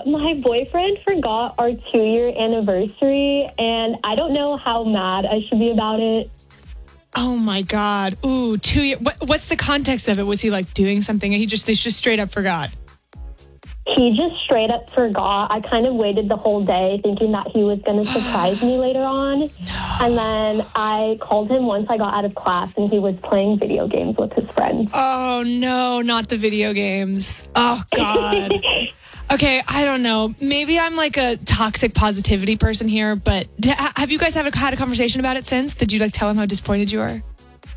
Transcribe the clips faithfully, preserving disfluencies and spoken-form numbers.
So my boyfriend forgot our two-year anniversary, and I don't know how mad I should be about it. Oh my God. Ooh, two years. What, what's the context of it? Was he like doing something? He just, they just straight up forgot. He just straight up forgot. I kind of waited the whole day thinking that he was going to surprise me later on. No. And then I called him once I got out of class, and he was playing video games with his friends. Oh, no, not the video games. Oh, God. Okay, I don't know. Maybe I'm like a toxic positivity person here, but d- have you guys have a, had a conversation about it since? Did you like tell him how disappointed you are?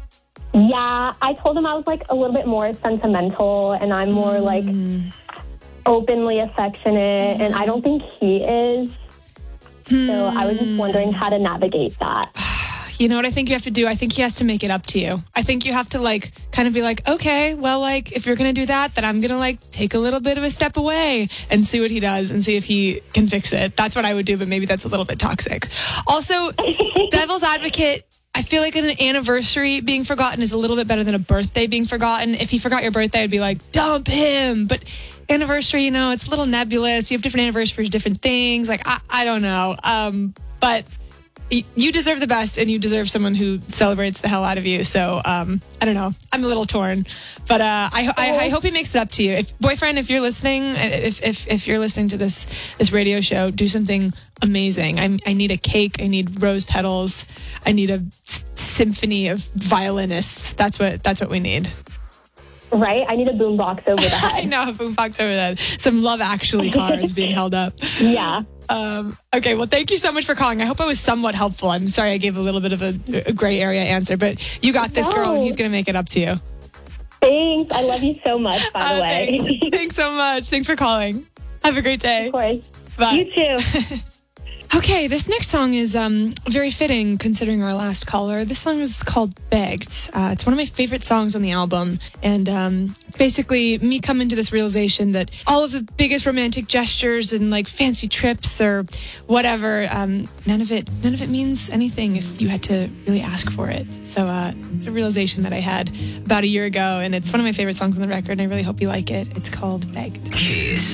Yeah, I told him I was like a little bit more sentimental, and I'm more Mm. like openly affectionate, and I don't think he is. Hmm. So I was just wondering how to navigate that. You know what I think you have to do? I think he has to make it up to you. I think you have to like kind of be like, okay, well, like if you're going to do that, then I'm going to like take a little bit of a step away and see what he does and see if he can fix it. That's what I would do, but maybe that's a little bit toxic. Also, devil's advocate, I feel like an anniversary being forgotten is a little bit better than a birthday being forgotten. If he forgot your birthday, I'd be like, dump him. But anniversary, you know, it's a little nebulous. You have different anniversaries, different things. Like, I, I don't know. Um, but you deserve the best, and you deserve someone who celebrates the hell out of you. So, um, I don't know. I'm a little torn, but uh, I, I, I hope he makes it up to you. If boyfriend, if you're listening, if if if you're listening to this this radio show, do something amazing. I I need a cake. I need rose petals. I need a s- symphony of violinists. That's what that's what we need. Right? I need a boombox over the head. I know, a boombox over that. Some Love Actually cards being held up. Yeah. Um, okay, well, thank you so much for calling. I hope I was somewhat helpful. I'm sorry I gave a little bit of a, a gray area answer, but you got this, No. girl, and he's going to make it up to you. Thanks. I love you so much, by the Uh, way. Thanks. Thanks so much. Thanks for calling. Have a great day. Of course. Bye. You too. Okay, this next song is um, very fitting considering our last caller. This song is called Begged. Uh, it's one of my favorite songs on the album. And um, basically me coming to this realization that all of the biggest romantic gestures and like fancy trips or whatever, um, none of it none of it means anything if you had to really ask for it. So uh, it's a realization that I had about a year ago, and it's one of my favorite songs on the record, and I really hope you like it. It's called Begged. Kiss.